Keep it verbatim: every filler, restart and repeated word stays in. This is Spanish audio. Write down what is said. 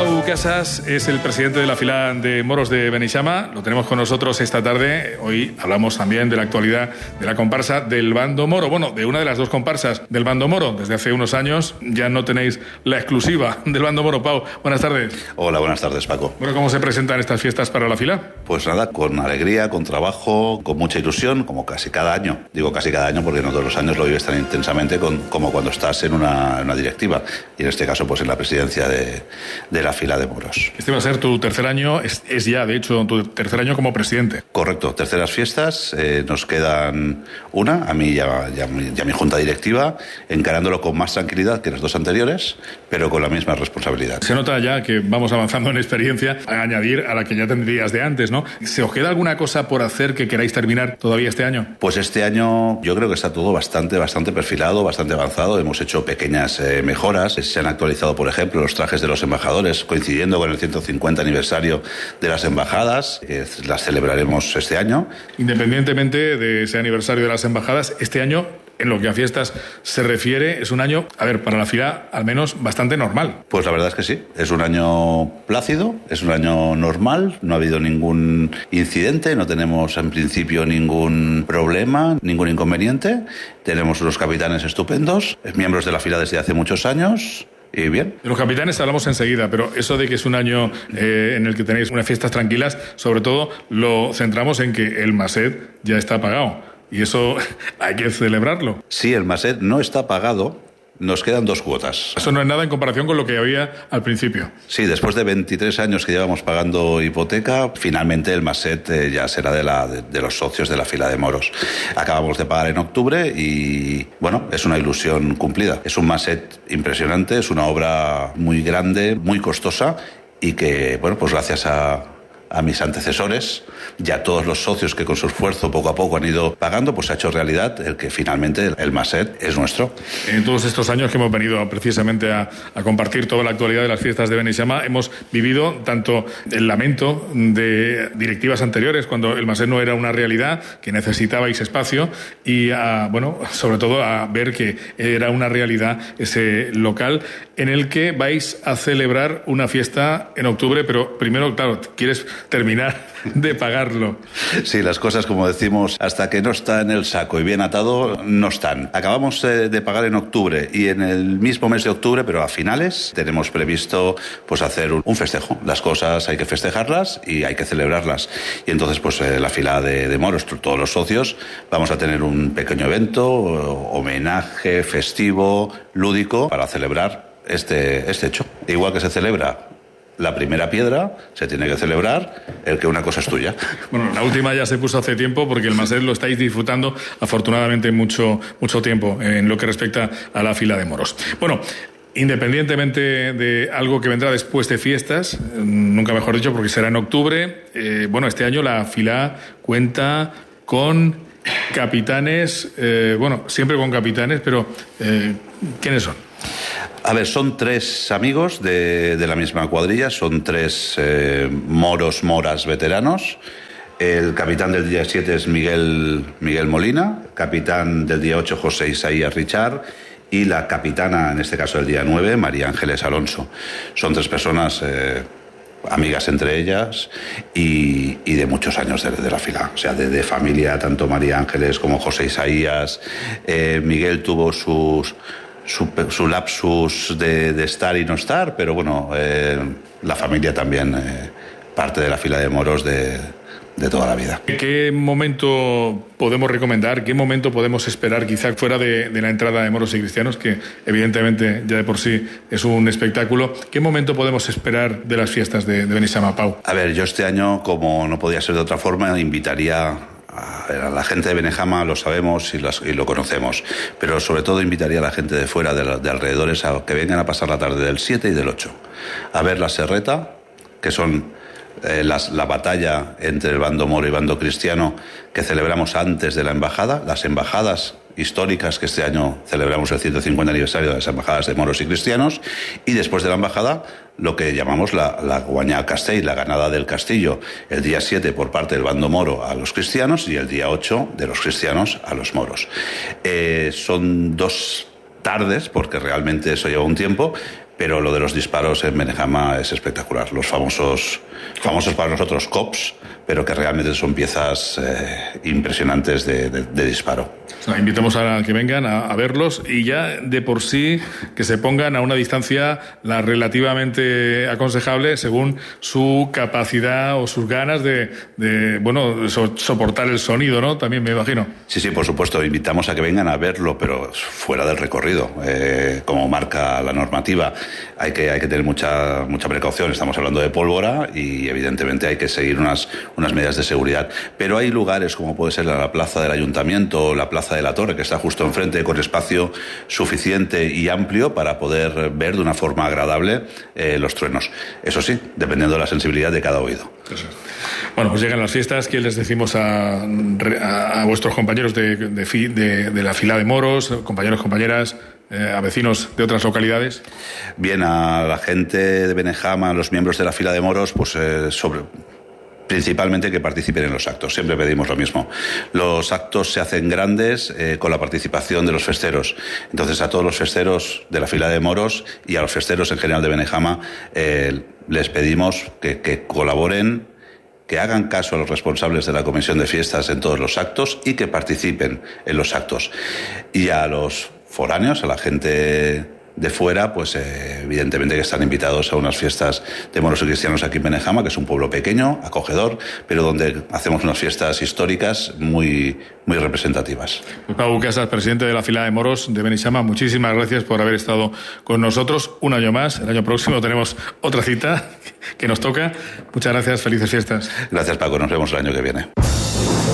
Pau Casas es el presidente de la fila de moros de Beneixama. Lo tenemos con nosotros esta tarde. Hoy hablamos también de la actualidad de la comparsa del bando moro. Bueno, de una de las dos comparsas del bando moro. Desde hace unos años ya no tenéis la exclusiva del bando moro. Pau, buenas tardes. Hola, buenas tardes, Paco. Bueno, ¿cómo se presentan estas fiestas para la fila? Pues nada, con alegría, con trabajo, con mucha ilusión, como casi cada año. Digo casi cada año porque no todos los años lo vives tan intensamente con, como cuando estás en una, en una directiva. Y en este caso, pues en la presidencia de, de la fila de moros. Este va a ser tu tercer año, es, es ya, de hecho, tu tercer año como presidente. Correcto, terceras fiestas, eh, nos quedan una, a mí ya, ya, ya mi junta directiva, encarándolo con más tranquilidad que las dos anteriores, pero con la misma responsabilidad. Se nota ya que vamos avanzando en experiencia, a añadir a la que ya tendrías de antes, ¿no? ¿Se os queda alguna cosa por hacer que queráis terminar todavía este año? Pues este año yo creo que está todo bastante, bastante perfilado, bastante avanzado. Hemos hecho pequeñas eh, mejoras, se han actualizado, por ejemplo, los trajes de los embajadores, coincidiendo con el ciento cincuenta aniversario de las embajadas, que las celebraremos este año. Independientemente de ese aniversario de las embajadas, este año, en lo que a fiestas se refiere, es un año, a ver, para la fila al menos bastante normal. Pues la verdad es que sí, es un año plácido, es un año normal, no ha habido ningún incidente, no tenemos en principio ningún problema, ningún inconveniente. Tenemos unos capitanes estupendos, miembros de la fila desde hace muchos años. Y bien. De los capitanes hablamos enseguida, pero eso de que es un año eh, en el que tenéis unas fiestas tranquilas, sobre todo lo centramos en que el Maset ya está pagado. Y eso hay que celebrarlo. Sí, el Maset no está pagado. Nos quedan dos cuotas. Eso no es nada en comparación con lo que había al principio. Sí, después de veintitrés años que llevamos pagando hipoteca, finalmente el Maset eh, ya será de, la, de, de los socios de la fila de moros. Acabamos de pagar en octubre y, bueno, es una ilusión cumplida. Es un Maset impresionante, es una obra muy grande, muy costosa y que, bueno, pues gracias a... a mis antecesores, ya todos los socios que con su esfuerzo poco a poco han ido pagando, pues se ha hecho realidad el que finalmente el Maset es nuestro. En todos estos años que hemos venido precisamente a, a compartir toda la actualidad de las fiestas de Beneixama, hemos vivido tanto el lamento de directivas anteriores, cuando el Maset no era una realidad, que necesitabais espacio, y a, bueno, sobre todo a ver que era una realidad ese local en el que vais a celebrar una fiesta en octubre, pero primero, claro, quieres terminar de pagarlo. Sí, las cosas, como decimos, hasta que no está en el saco y bien atado, no están. Acabamos eh, de pagar en octubre y en el mismo mes de octubre, pero a finales, tenemos previsto pues hacer un, un festejo. Las cosas hay que festejarlas y hay que celebrarlas. Y entonces, pues eh, la fila de, de moros, todos los socios, vamos a tener un pequeño evento, homenaje, festivo, lúdico, para celebrar este, este hecho. Igual que se celebra la primera piedra, se tiene que celebrar el que una cosa es tuya. Bueno, la última ya se puso hace tiempo porque el Maset lo estáis disfrutando afortunadamente mucho, mucho tiempo en lo que respecta a la fila de moros. Bueno, independientemente de algo que vendrá después de fiestas, nunca mejor dicho porque será en octubre, eh, bueno, este año la fila cuenta con capitanes, eh, bueno, siempre con capitanes, pero eh, ¿quiénes son? A ver, son tres amigos de, de la misma cuadrilla, son tres eh, moros, moras veteranos. El capitán del día siete es Miguel, Miguel Molina, capitán del día ocho José Isaías Richard y la capitana, en este caso del día nueve, María Ángeles Alonso. Son tres personas eh, amigas entre ellas y, y de muchos años de, de la fila, o sea, de, de familia, tanto María Ángeles como José Isaías. Eh, Miguel tuvo sus... Su, su lapsus de, de estar y no estar, pero bueno, eh, la familia también eh, parte de la fila de moros de, de toda la vida. ¿Qué momento podemos recomendar? ¿Qué momento podemos esperar quizá fuera de, de la entrada de moros y cristianos, que evidentemente ya de por sí es un espectáculo? ¿Qué momento podemos esperar de las fiestas de, de Beneixama, Pau? A ver, yo este año, como no podía ser de otra forma, invitaría... A la gente de Beneixama lo sabemos y, las, y lo conocemos, pero sobre todo invitaría a la gente de fuera, de, la, de alrededores, a que vengan a pasar la tarde del siete y del ocho, a ver la serreta, que son eh, las, la batalla entre el bando moro y bando cristiano que celebramos antes de la embajada, las embajadas históricas, que este año celebramos el ciento cincuenta aniversario de las embajadas de moros y cristianos, y después de la embajada lo que llamamos la, la guanyà al castell, la ganada del castillo, el día siete por parte del bando moro a los cristianos y el día ocho de los cristianos a los moros. Eh, son dos tardes, porque realmente eso lleva un tiempo, pero lo de los disparos en Benejama es espectacular. Los famosos, famosos para nosotros cops, pero que realmente son piezas eh, impresionantes de, de, de disparo. O sea, invitamos a que vengan a, a verlos y ya de por sí que se pongan a una distancia la relativamente aconsejable según su capacidad o sus ganas de, de bueno, so, soportar el sonido, ¿no? También me imagino. Sí, sí, por supuesto. Invitamos a que vengan a verlo, pero fuera del recorrido, eh, como marca la normativa. Hay que, hay que tener mucha, mucha precaución. Estamos hablando de pólvora y evidentemente hay que seguir unas, unas medidas de seguridad. Pero hay lugares como puede ser la plaza del Ayuntamiento o la plaza de la Torre, que está justo enfrente, con espacio suficiente y amplio para poder ver de una forma agradable eh, los truenos. Eso sí, dependiendo de la sensibilidad de cada oído. Eso. Bueno, pues llegan las fiestas. ¿Qué les decimos a, a, a vuestros compañeros de, de, de, de la fila de moros, compañeros, compañeras, eh, a vecinos de otras localidades? Bien, a la gente de Benejama, a los miembros de la fila de moros, pues eh, sobre... principalmente que participen en los actos. Siempre pedimos lo mismo. Los actos se hacen grandes eh, con la participación de los festeros. Entonces, a todos los festeros de la fila de moros y a los festeros en general de Benejama eh, les pedimos que, que colaboren, que hagan caso a los responsables de la comisión de fiestas en todos los actos y que participen en los actos. Y a los foráneos, a la gente de fuera, pues eh, evidentemente que están invitados a unas fiestas de moros y cristianos aquí en Benejama, que es un pueblo pequeño, acogedor, pero donde hacemos unas fiestas históricas muy, muy representativas. Pues Pau Casas, presidente de la fila de moros de Benejama, muchísimas gracias por haber estado con nosotros un año más. El año próximo tenemos otra cita que nos toca. Muchas gracias, felices fiestas. Gracias, Paco, nos vemos el año que viene.